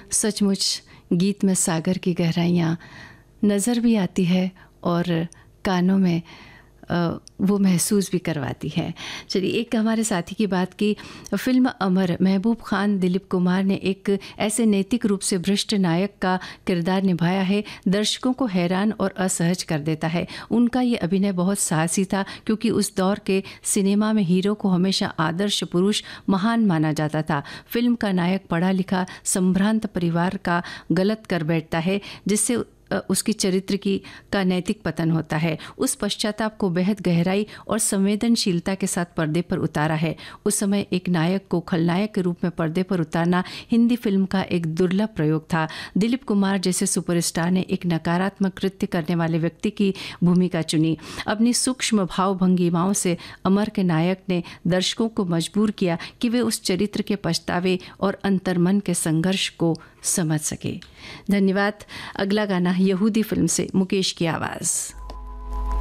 सचमुच गीत में सागर की गहराइयाँ नज़र भी आती है और कानों में वो महसूस भी करवाती है। चलिए, एक हमारे साथी की बात की। फ़िल्म अमर, महबूब खान दिलीप कुमार ने एक ऐसे नैतिक रूप से भ्रष्ट नायक का किरदार निभाया है, दर्शकों को हैरान और असहज कर देता है। उनका ये अभिनय बहुत साहसी था, क्योंकि उस दौर के सिनेमा में हीरो को हमेशा आदर्श पुरुष, महान माना जाता था। फिल्म का नायक पढ़ा लिखा संभ्रांत परिवार का गलत कर बैठता है, जिससे उसकी चरित्र का नैतिक पतन होता है। उस पश्चाताप को बेहद गहराई और संवेदनशीलता के साथ पर्दे पर उतारा है। उस समय एक नायक को खलनायक के रूप में पर्दे पर उतारना हिंदी फिल्म का एक दुर्लभ प्रयोग था। दिलीप कुमार जैसे सुपरस्टार ने एक नकारात्मक कृत्य करने वाले व्यक्ति की भूमिका चुनी। अपनी सूक्ष्म भाव भंगिमाओं से अमर के नायक ने दर्शकों को मजबूर किया कि वे उस चरित्र के पछतावे और अंतर्मन के संघर्ष को समझ सके। धन्यवाद। अगला गाना यहूदी फिल्म से मुकेश की आवाज़।